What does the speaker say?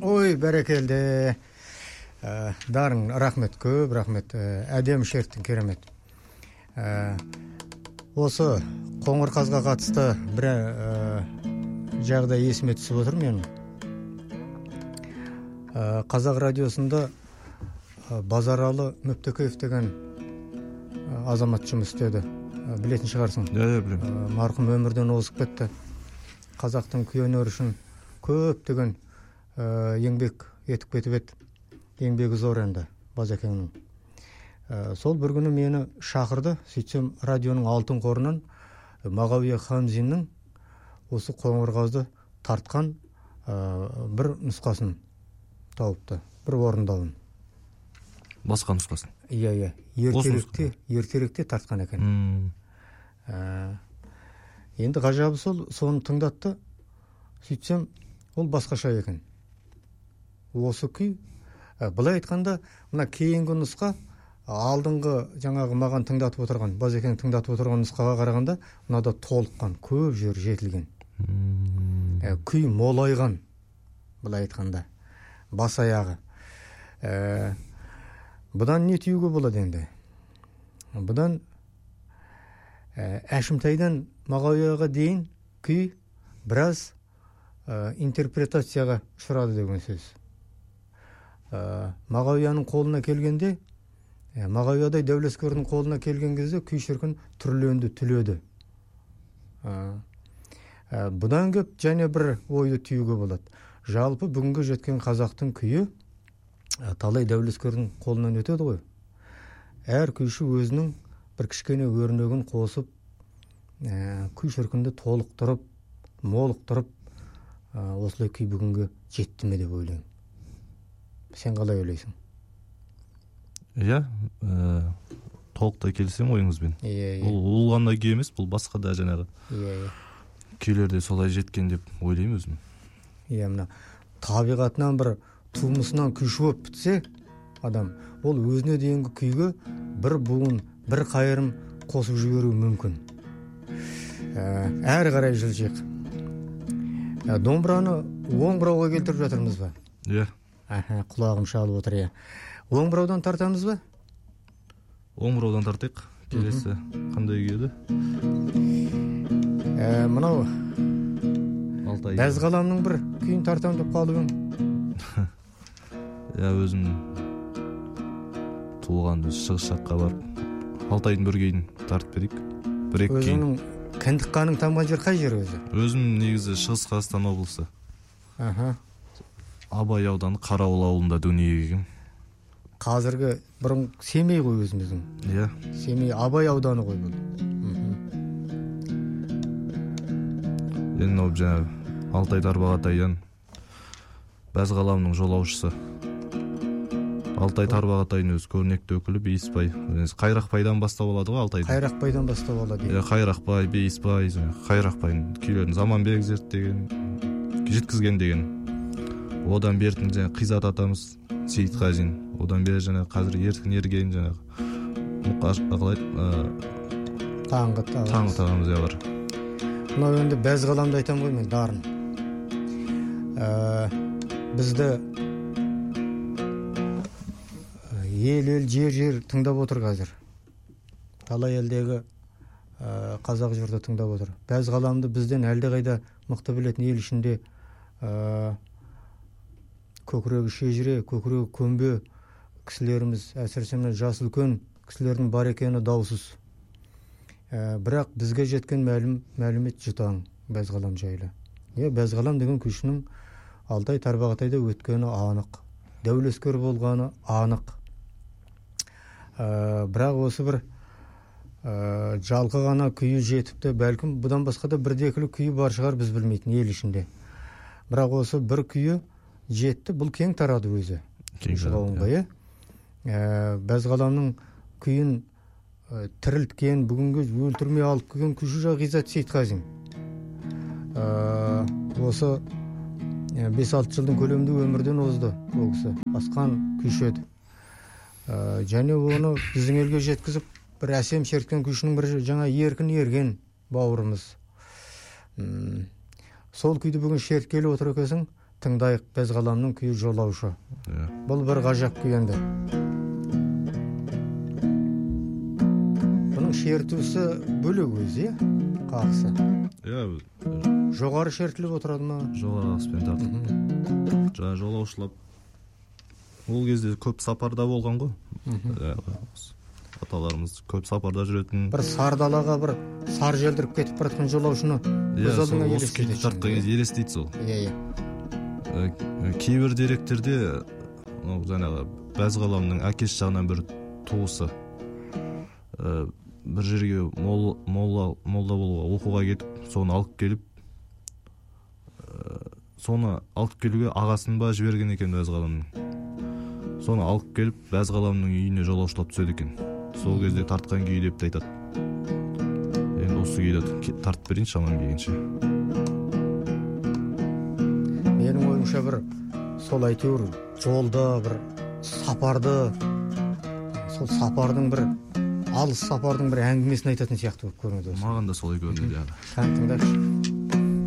Ой, бәрекелді. Дарын, рахмет, көп рахмет. Әдем шерттің керемет. Осы қоңыр қазға қатысты бір жағдай есіме түсіп отыр менің. Қазақ радиосында Базаралы Мүптекеев деген азамат жұмыс істеді. Білетін шығарсың. Білем. Марқұм өмірден озып кетті. Қазақтың күй өнері үшін көптеген еңбек етіп кетіп еді. Еңбегі зор енді Базекеңнің. Сол бір күні мені шақырды. Сөйтсем радионың алтын қорынан Мағауия Хамзиннің осы қоңырқазды тартқан бір нұсқасын тауыпты. Бір орындауын. Басқа нұсқасын. Иә. Ертеректе тартқан екен. Енді ғажабы соны тыңдатты. Сөйтсем ол басқаша екен. Осы күй, былай айтқанда, мына кейінгі нұсқа алдыңғы жаңағы маған тыңдатып отырған, Базекең тыңдатып отырған нұсқаға қарағанда, мынада толыққан, көп жер жетілген. Күй молайған, былай айтқанда, бас аяғы. Бұдан не түйуге болады енді? Бұдан Әшімтайдан Мағауияға дейін күй біраз интерпретацияға ұшырады деген сөз. Мағауияның қолына келгенде, Мағауиядай Дәулескердің қолына келген кезде күй шіркін түрленді, түледі. Бұдан көп және бір ойды түйуге болады. Жалпы бүгінгі жеткен қазақтың күйі талай Дәулескердің қолынан өтеді ғой. Әр күйші өзінің бір кішкене өрнегін қосып, күй шіркінді толықтырып, молықтырып, осылай күй бүгінгі жетті ме деп ойлаймын. Сен қалай ойлайсың? Иә, толықтай келісем ойыңызбен. Бұл ғана күй емес, бұл басқа да жаңағы күйлерде солай жеткен деп ойлаймын өзім. Иә, мына табиғатынан бір тумысынан күйші болып бітсе адам, ол өзіне дейінгі күйге бір буын, бір қайырым қосып жіберу мүмкін. Әрі қарай жылжиық. Домбыраны оң бұрауға келтіріп жатырмыз ба? Иә. Құлағым шалып отыр, иә. Оң бұраудан тартамыз ба? Оң бұраудан тартайық. Келесі қандай күй еді? Мынау Бәзғаламның бір күйін тартам деп қалып ең. Иә, өзім туылғанды шығыс жаққа барып, Алтайдың бір күйін тартып берейік. Бір-екі күйін. Өзінің кіндік қаның тамған жер қай жер өзі? Өзім негізі Шығыс Қазақстан облысы. Абай ауданы Қарауыл ауылында дүниеге келгем. Қазіргі бұрын Семей ғой өзіміздің. Иә. Семей Абай ауданы ғой бұл. Енді жаңағы Алтай Тарбағатайдан Бәзғаламның жолаушысы. Алтай Тарбағатайдың өз көрнекті өкілі Бейіспай. Қайрақбайдан бастау болады ғой Алтайдың. Қайрақбайдан бастау болады. Қайрақбай, Бейіспай, Қайрақбайдың күйлерін Заманбек зерттеген, жеткізген деген. Одан бертін Қизат атамыз, Сейітқазин. Одан бері қазір Еркін Ерген Таңғы тағамыз бар. Мынау енді Бәзғаламды айтам ғой мен, Дарын. Бізді ел, жер тыңдап отыр қазір. Талай елдегі қазақ жұрты тыңдап отыр. Бәзғаламды бізден әлде қайда мықты білетін ел ішінде көкірегі шежіре, көкірегі көмбе кісілеріміз, әсіресе жасы үлкен кісілердің бар екені даусыз. Бірақ бізге жеткен мәлімет жұтаң Бәзғалам жайлы. Бәзғалам деген күйшінің Алтай Тарбағатайда өткені анық, Дәулескер болғаны анық. Бірақ осы бір жалқы ғана күйі жетіпті, бәлкім бұдан басқа да бірдекілі күйі бар шығар біз білмейтін ел ішінде. Бірақ осы бір күйі жетті, бұл кең тарады өзі. Бәзғаламның күйін тірілткен, бүгінгі өлтірмей алып келген күйші Ғизат Сейітқазин. Осы 5-6 жылдың көлемінде өмірден озды ол кісі. Асқан күйші еді. Және оны біздің елге жеткізіп, бір әсем шерткен күйшінің бір жаңа Еркін Ерген бауырымыз. Сол күйді бүгін шерткелі отыр екенсің, тыңдайық без қаламның күйі жолаушы. Бұл бір ғажап күй енді. Бұның шертусі бөлек өзі, қақсы. Жоғары шертіліп отырады ма? Жоғары ақыспен тартып. Жаңа жолаушылап. Ол кезде көп сапарда болған ғой. Аталарымыз көп сапарда жүретін. Бір сардалаға бір сар желдіріп кетіп баратқан жолаушыны өз алдыңа елестейді. Тартқан кезде елестейді сол. Кейбір деректерде жаңағы бәз қаламның әкесі жағынан бір туысы бір жерге молда болуға оқуға кетіп, соны алып келуге ағасын ба жіберген екен бәз қаламның. Соны алып келіп, бәз қаламның үйіне жолаушылап түседі екен. Сол кезде тартқан күй деп те айтады. Енді осы күйді тартып берейін шамам келгенше. Менің ойымша бір сол әйтеуір жолда бір сапарды, сол сапардың бір алыс сапардың бір әңгімесін айтатын сияқты болып көрінеді. Маған да солай көрінеді. Тыңдайықшы.